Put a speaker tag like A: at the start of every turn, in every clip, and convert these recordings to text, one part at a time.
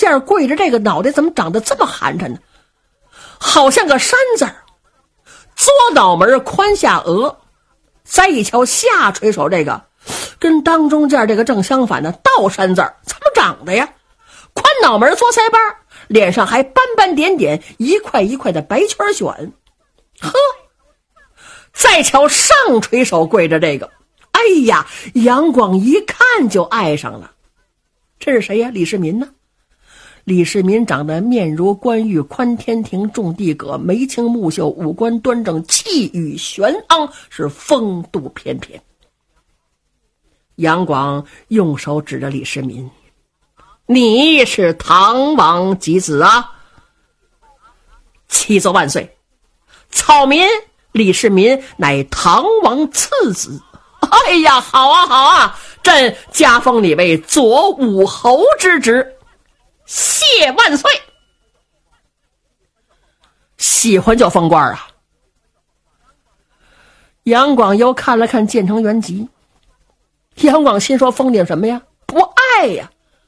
A: 间跪着这个脑袋怎么长得这么寒碜呢？好像个山字儿，左脑门宽下额，再一瞧下垂手这个跟当中间这个正相反的倒山字儿，怎么长的呀？宽脑门左腮帮，脸上还斑斑点点一块一块的白圈旋。呵，再瞧上垂手跪着这个，哎呀，杨广一看就爱上了。这是谁呀？李世民呢？李世民长得面如冠玉，宽天庭，重地阁，眉清目秀，五官端正，气宇轩昂，是风度翩翩。杨广用手指着李世民：“你是唐王几子啊？”启奏万岁，草民李世民乃唐王次子。哎呀，好啊好啊，朕加封你为左武侯之职，谢万岁！喜欢就封官啊！杨广又看了看建成元吉，杨广心说：封点什么呀？不爱呀！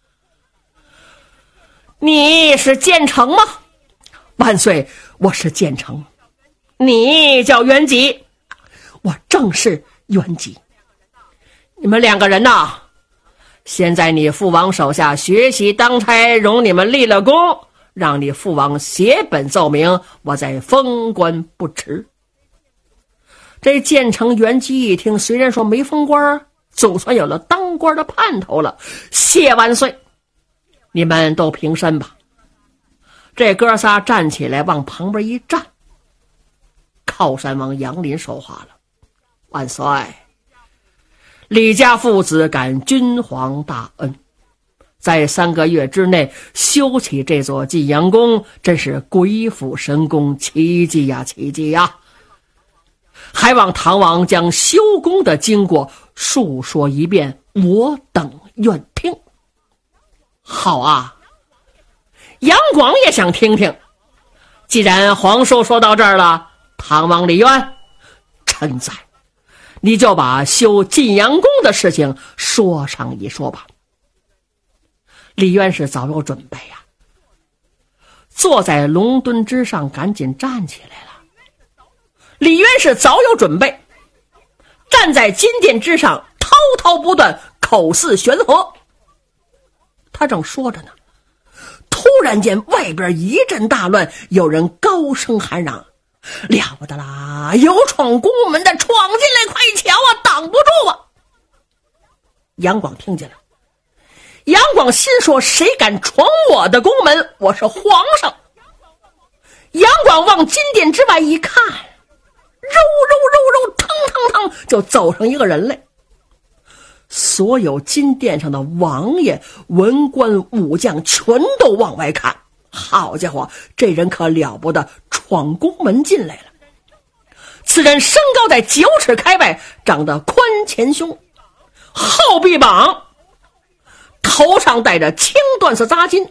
A: 你是建成吗？万岁，我是建成。你叫元吉？我正是元吉。你们两个人呐，先在你父王手下学习当差，容你们立了功，让你父王写本奏明，我再封官不迟。这建成元吉一听，虽然说没封官，总算有了当官的盼头了。谢万岁！你们都平身吧。这哥仨站起来往旁边一站。靠山王杨林说话了：万岁，李家父子感君皇大恩，在3个月之内修起这座晋阳宫，真是鬼斧神工，奇迹呀奇迹呀！还望唐王将修宫的经过述说一遍，我等愿听。好啊，杨广也想听听。既然皇叔说到这儿了，唐王李渊，臣在，你就把修晋阳宫的事情说上一说吧。李渊是早有准备呀，坐在龙墩之上，赶紧站起来了。李渊是早有准备，站在金殿之上，滔滔不断，口似悬河。他正说着呢，突然间外边一阵大乱，有人高声喊嚷：了不得啦，有闯宫门的，闯进来，快瞧啊，挡不住啊！杨广听见了，杨广心说：谁敢闯我的宫门，我是皇上。杨广往金殿之外一看，肉，腾腾腾就走上一个人来。所有金殿上的王爷、文官、武将全都往外看。好家伙，这人可了不得，闯宫门进来了。此人身高在9尺开外，长得宽前胸，后臂膀，头上戴着青缎子扎巾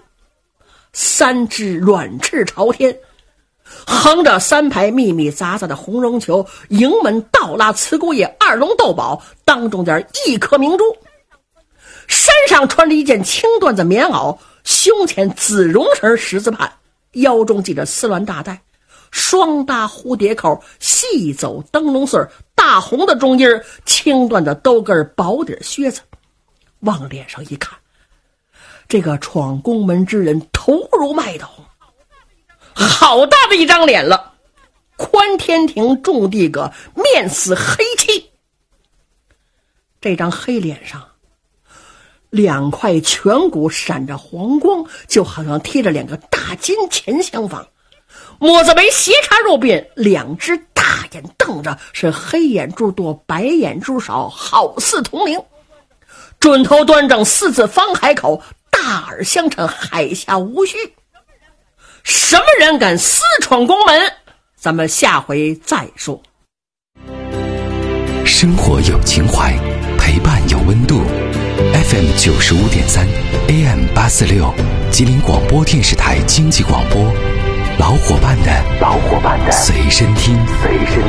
A: ，3只软翅朝天，横着3排密密匝匝的红绒球，营门倒拉慈姑爷，2龙斗宝，当中间1颗明珠。身上穿着一件青缎子棉袄，胸前紫绒绳十字畔，腰中系着丝鸾大带，双搭蝴蝶扣，细走灯笼穗，大红的中衣，青缎的兜跟薄底靴子。往脸上一看，这个闯宫门之人头如麦斗，好大的一张脸了，宽天庭，重地阁，面似黑漆。这张黑脸上2块颧骨闪着黄光，就好像贴着2个大金钱相仿，抹子眉斜插肉鬓，2只大眼瞪着，是黑眼珠多，白眼珠少，好似铜铃。准头端正，4字方海口，大耳相称，海下无须。什么人敢私闯宫门？咱们下回再说。
B: 生活有情怀，陪伴有温度。FM 95.3 AM 846，吉林广播电视台经济广播，老伙伴的随身听。